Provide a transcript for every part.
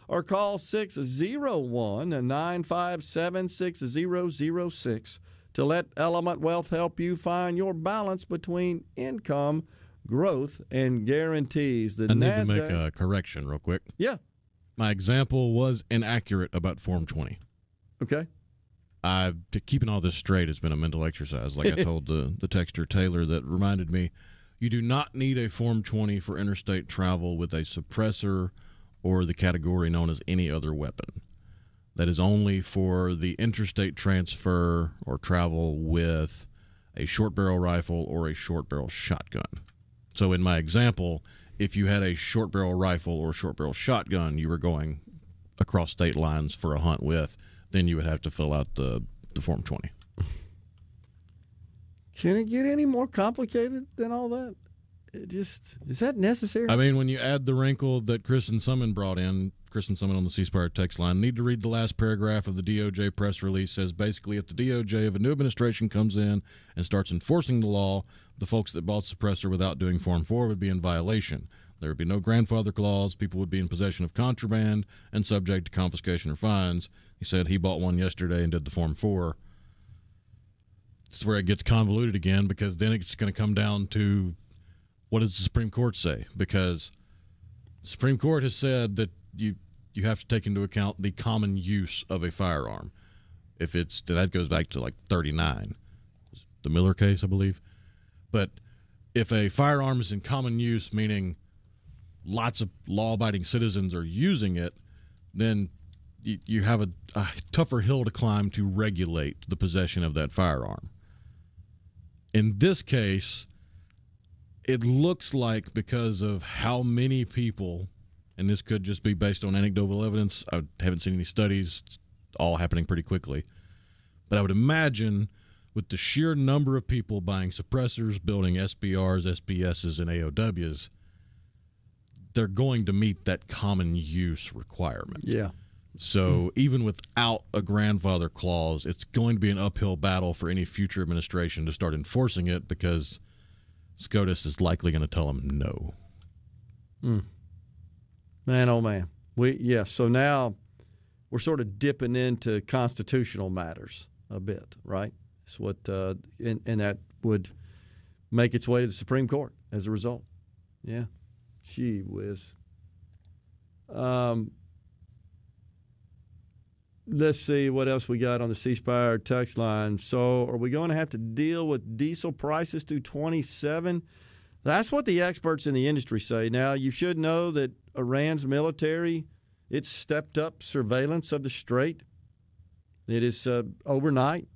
or call 601-957-6006 to let Element Wealth help you find your balance between income, growth, and guarantees. I need to make a correction real quick. Yeah. My example was inaccurate about Form 20. Okay. Keeping all this straight has been a mental exercise. Like I told the texter Taylor, that reminded me, you do not need a Form 20 for interstate travel with a suppressor or the category known as any other weapon. That is only for the interstate transfer or travel with a short barrel rifle or a short barrel shotgun. So in my example, if you had a short barrel rifle or short barrel shotgun you were going across state lines for a hunt with, then you would have to fill out the Form 20. Can it get any more complicated than all that? Is that necessary? I mean, when you add the wrinkle that Kristen Summon brought in, Kristen Summon on the C Spire text line, need to read the last paragraph of the DOJ press release, says basically if the DOJ of a new administration comes in and starts enforcing the law, the folks that bought suppressor without doing Form 4 would be in violation. There would be no grandfather clause. People would be in possession of contraband and subject to confiscation or fines. He said he bought one yesterday and did the Form 4. This is where it gets convoluted again, because then it's going to come down to what does the Supreme Court say? Because the Supreme Court has said that you have to take into account the common use of a firearm. If it's that goes back to like 39, the Miller case, I believe. But if a firearm is in common use, meaning lots of law-abiding citizens are using it, then you have a tougher hill to climb to regulate the possession of that firearm. In this case, it looks like because of how many people, and this could just be based on anecdotal evidence, I haven't seen any studies, it's all happening pretty quickly, but I would imagine with the sheer number of people buying suppressors, building SBRs, SBSs, and AOWs, they're going to meet that common use requirement. Yeah. So even without a grandfather clause, it's going to be an uphill battle for any future administration to start enforcing it, because SCOTUS is likely going to tell them no. Man, oh man. So now we're sort of dipping into constitutional matters a bit, right? It's what and that would make its way to the Supreme Court as a result. Yeah. Gee whiz. Let's see what else we got on the C Spire text line. So are we going to have to deal with diesel prices through 27? That's what the experts in the industry say. Now, you should know that Iran's military, it's stepped up surveillance of the Strait. It is overnight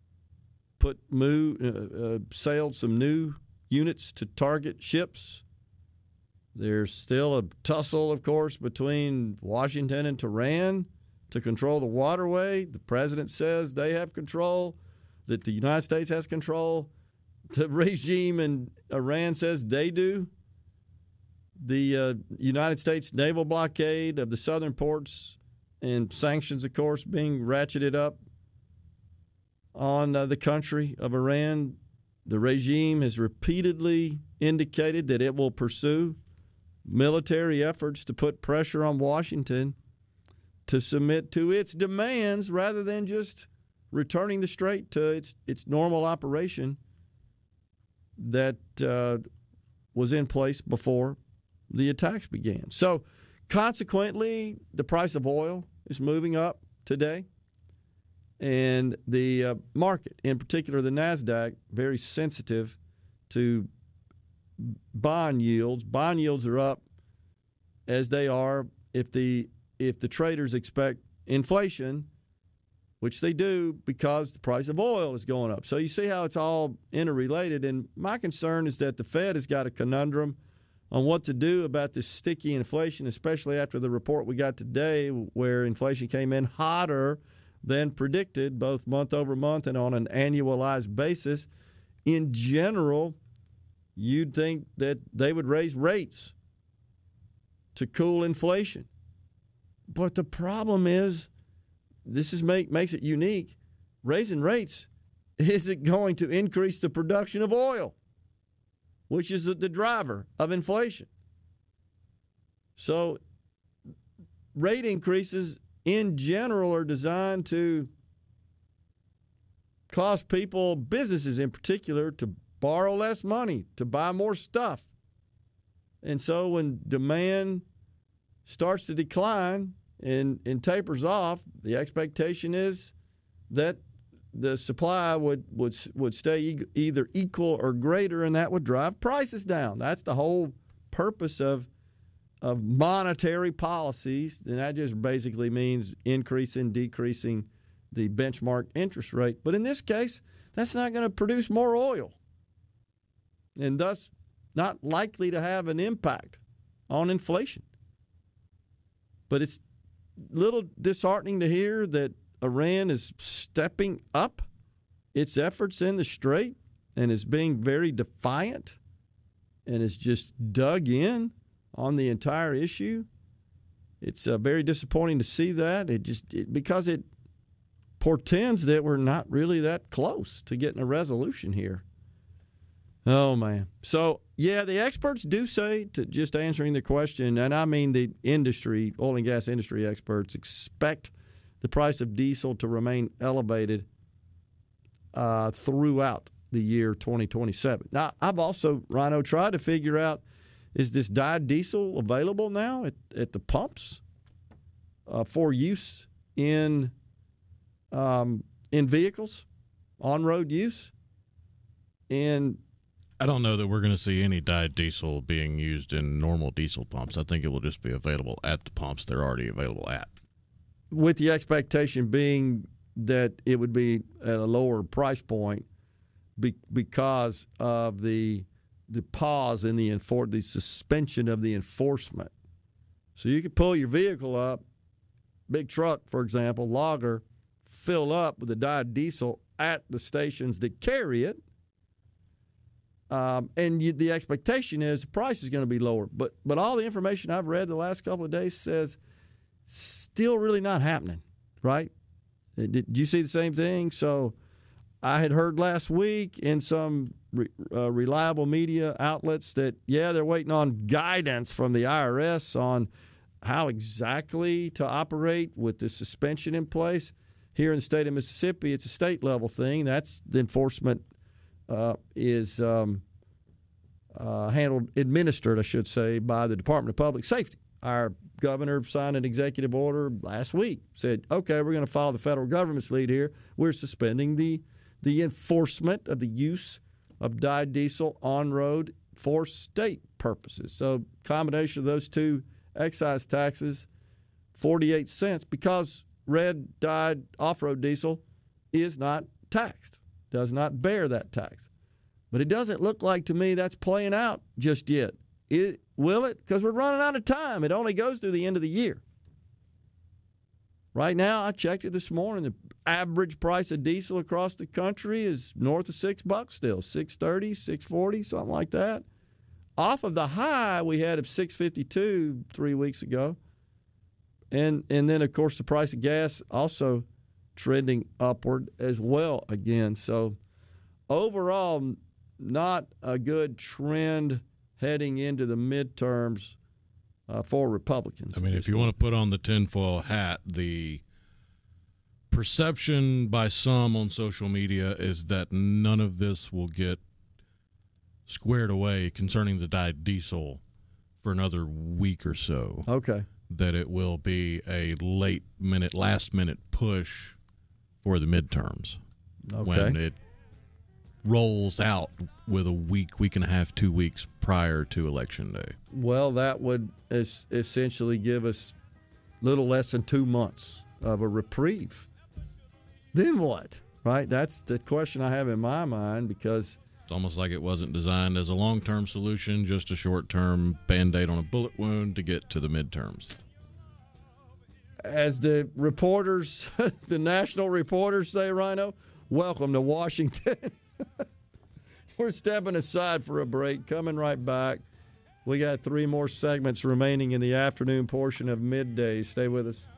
sailed some new units to target ships. There's still a tussle, of course, between Washington and Tehran to control the waterway. The president says they have control, that the United States has control. The regime in Iran says they do. The United States naval blockade of the southern ports and sanctions, of course, being ratcheted up on the country of Iran. The regime has repeatedly indicated that it will pursue military efforts to put pressure on Washington to submit to its demands rather than just returning the Strait to its normal operation that was in place before the attacks began. So, consequently, the price of oil is moving up today, and the market, in particular the NASDAQ, very sensitive to bond yields. Bond yields are up as they are if the traders expect inflation, which they do because the price of oil is going up. So you see how it's all interrelated. And my concern is that the Fed has got a conundrum on what to do about this sticky inflation, especially after the report we got today where inflation came in hotter than predicted, both month over month and on an annualized basis. In general, you'd think that they would raise rates to cool inflation. But the problem is, this makes it unique. Raising rates isn't going to increase the production of oil, which is the driver of inflation. So rate increases in general are designed to cause people, businesses in particular, to borrow less money, to buy more stuff. And so when demand starts to decline and tapers off, the expectation is that the supply would stay either equal or greater, and that would drive prices down. That's the whole purpose of monetary policies, and that just basically means increasing, decreasing the benchmark interest rate. But in this case, that's not going to produce more oil, and thus not likely to have an impact on inflation. But it's a little disheartening to hear that Iran is stepping up its efforts in the Strait and is being very defiant and is just dug in on the entire issue. It's very disappointing to see that. Because it portends that we're not really that close to getting a resolution here. Oh, man. So, yeah, the experts do say, to just answering the question, and I mean the industry, oil and gas industry experts, expect the price of diesel to remain elevated throughout the year 2027. Now, I've also, Rhino, tried to figure out, is this dyed diesel available now at the pumps for use in vehicles, on-road use? And I don't know that we're going to see any dyed diesel being used in normal diesel pumps. I think it will just be available at the pumps they're already available at. With the expectation being that it would be at a lower price point because of the pause in the suspension of the enforcement. So you could pull your vehicle up, big truck, for example, logger, fill up with the dyed diesel at the stations that carry it, and the expectation is the price is going to be lower. But all the information I've read the last couple of days says still really not happening, right? Did you see the same thing? So I had heard last week in some reliable media outlets that, yeah, they're waiting on guidance from the IRS on how exactly to operate with the suspension in place. Here in the state of Mississippi, it's a state-level thing. That's the enforcement is administered, I should say, by the Department of Public Safety. Our governor signed an executive order last week, said, okay, we're going to follow the federal government's lead here. We're suspending the enforcement of the use of dyed diesel on road for state purposes. So combination of those two excise taxes, 48 cents, because red dyed off-road diesel is not taxed, does not bear that tax. But it doesn't look like to me that's playing out just yet. Will it? Because we're running out of time. It only goes through the end of the year. Right now, I checked it this morning. The average price of diesel across the country is north of $6 still, $6.30, $6.40, something like that. Off of the high we had of $6.52 3 weeks ago. And then, of course, the price of gas also trending upward as well again. So overall, not a good trend heading into the midterms for Republicans. I mean, if you want to put on the tinfoil hat, the perception by some on social media is that none of this will get squared away concerning the dyed diesel for another week or so. Okay. That it will be a last-minute push for the midterms. Okay. When it rolls out with a week and a half, 2 weeks prior to Election Day. Well, that would essentially give us little less than 2 months of a reprieve. Then what? Right? That's the question I have in my mind, because it's almost like it wasn't designed as a long-term solution, just a short-term Band-Aid on a bullet wound to get to the midterms. As the reporters, the national reporters say, Rhino, welcome to Washington. We're stepping aside for a break, coming right back. We got 3 more segments remaining in the afternoon portion of Midday. Stay with us.